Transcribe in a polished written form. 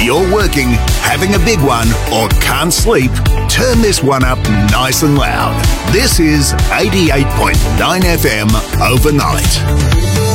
you're working, having a big one, or can't sleep, turn this one up nice and loud. This is 88.9 FM Overnight.